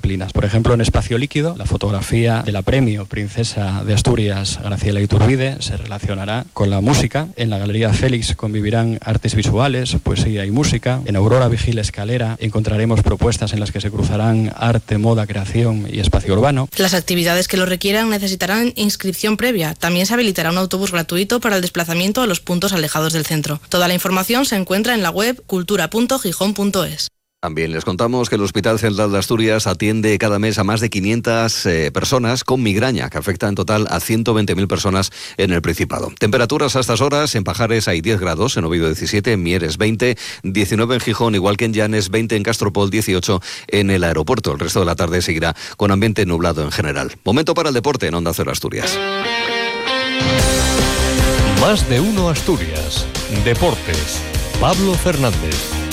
disciplinas. Por ejemplo, en espacio líquido, la fotografía de la Premio Princesa de Asturias Graciela Iturbide se relacionará con la música. En la Galería Félix convivirán artes visuales, poesía y música. En Aurora Vigil Escalera encontraremos propuestas en las que se cruzarán arte, moda, creación y espacio urbano. Las actividades que lo requieran necesitarán inscripción previa. También se habilitará un autobús gratuito para el desplazamiento a los puntos alejados del centro. Toda la información se encuentra en la web cultura.gijón.es. También les contamos que el Hospital Central de Asturias atiende cada mes a más de 500 personas con migraña, que afecta en total a 120.000 personas en el Principado. Temperaturas a estas horas: en Pajares hay 10 grados, en Oviedo 17, en Mieres 20, 19 en Gijón, igual que en Llanes, 20 en Castropol, 18 en el aeropuerto. El resto de la tarde seguirá con ambiente nublado en general. Momento para el deporte en Onda Cero Asturias. Más de uno Asturias. Deportes. Pablo Fernández.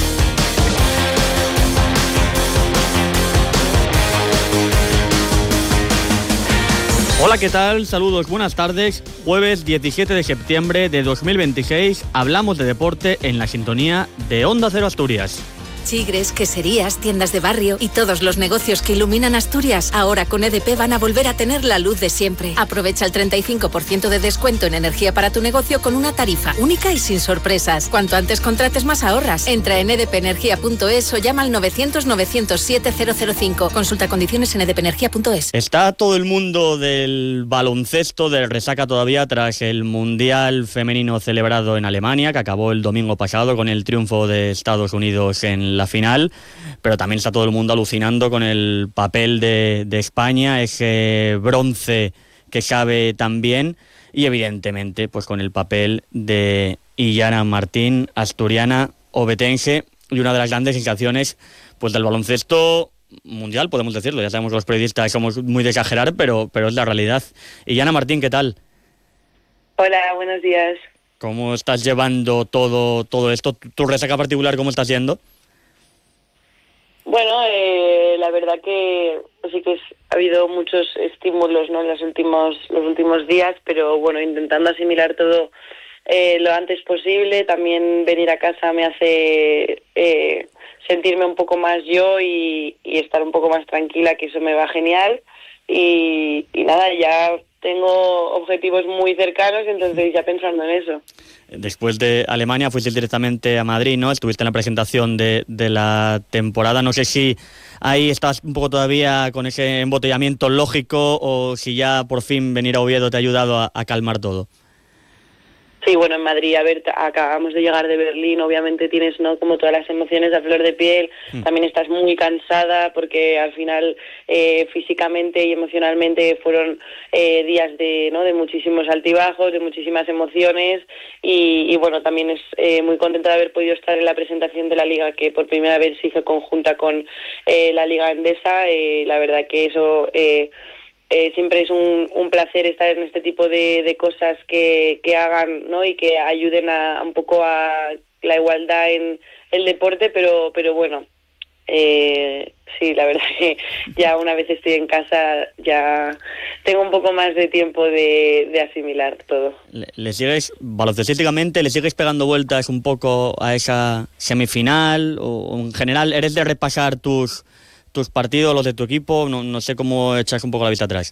Hola, ¿qué tal? Saludos, buenas tardes. Jueves 17 de septiembre de 2026. Hablamos de deporte en la sintonía de Onda Cero Asturias. Chigres, queserías, tiendas de barrio y todos los negocios que iluminan Asturias ahora con EDP van a volver a tener la luz de siempre. Aprovecha el 35% de descuento en energía para tu negocio con una tarifa única y sin sorpresas. Cuanto antes contrates, más ahorras. Entra en edpenergia.es o llama al 900-907-005. Consulta condiciones en edpenergia.es. Está todo el mundo del baloncesto de resaca todavía tras el Mundial Femenino celebrado en Alemania, que acabó el domingo pasado con el triunfo de Estados Unidos en la final, pero también está todo el mundo alucinando con el papel de España, ese bronce que sabe tan bien, y evidentemente pues con el papel de Illana Martín, asturiana, obetense, y una de las grandes sensaciones pues del baloncesto mundial, podemos decirlo. Ya sabemos, los periodistas somos muy de exagerar, pero es la realidad. Illana Martín, ¿qué tal? Hola, buenos días. ¿Cómo estás llevando todo esto? ¿Tu resaca particular cómo está siendo? Bueno, la verdad que sí que ha habido muchos estímulos, ¿no?, en los últimos días, pero bueno, intentando asimilar todo lo antes posible. También venir a casa me hace sentirme un poco más yo y estar un poco más tranquila, que eso me va genial. Y nada, ya tengo objetivos muy cercanos, entonces ya pensando en eso. Después de Alemania fuiste directamente a Madrid, ¿no? Estuviste en la presentación de la temporada. No sé si ahí estás un poco todavía con ese embotellamiento lógico o si ya por fin venir a Oviedo te ha ayudado a calmar todo. Sí, bueno, en Madrid, a ver, acabamos de llegar de Berlín, obviamente tienes, ¿no?, como todas las emociones a flor de piel. También estás muy cansada porque al final físicamente y emocionalmente fueron días de muchísimos altibajos, de muchísimas emociones y bueno, también es muy contenta de haber podido estar en la presentación de la Liga, que por primera vez se hizo conjunta con la Liga Endesa. La verdad que eso... siempre es un placer estar en este tipo de cosas que hagan, ¿no?, y que ayuden un poco a la igualdad en el deporte, pero bueno, sí, la verdad que ya una vez estoy en casa ya tengo un poco más de tiempo de asimilar todo. ¿Le sigues, baloncestísticamente, le sigues pegando vueltas un poco a esa semifinal o en general eres de repasar tus partidos, los de tu equipo? No sé cómo echas un poco la vista atrás.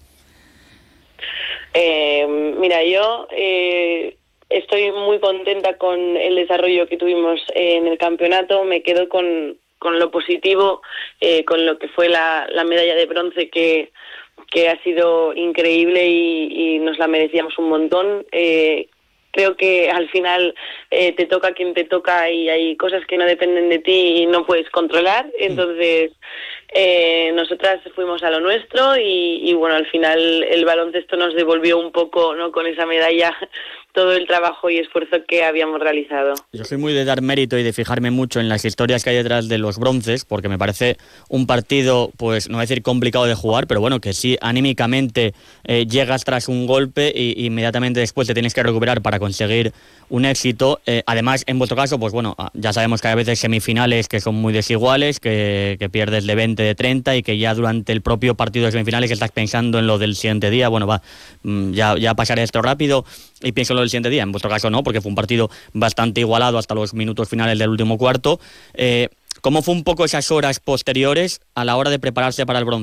Mira, yo estoy muy contenta con el desarrollo que tuvimos en el campeonato. Me quedo con lo positivo, con lo que fue la medalla de bronce, que ha sido increíble y nos la merecíamos un montón. Creo que al final te toca quien te toca y hay cosas que no dependen de ti y no puedes controlar. Entonces, nosotras fuimos a lo nuestro y bueno, al final el baloncesto nos devolvió un poco, ¿no?, con esa medalla, todo el trabajo y esfuerzo que habíamos realizado. Yo soy muy de dar mérito y de fijarme mucho en las historias que hay detrás de los bronces, porque me parece un partido, pues no voy a decir complicado de jugar, pero bueno, que sí, anímicamente llegas tras un golpe y inmediatamente después te tienes que recuperar para conseguir un éxito. Además, en vuestro caso, pues bueno, ya sabemos que hay a veces semifinales que son muy desiguales, que pierdes de 20, de 30 y que ya durante el propio partido de semifinales estás pensando en lo del siguiente día. Bueno, ya pasaré esto rápido y pienso en lo del siguiente día. En vuestro caso no, porque fue un partido bastante igualado hasta los minutos finales del último cuarto. ¿Cómo fue un poco esas horas posteriores a la hora de prepararse para el bronce?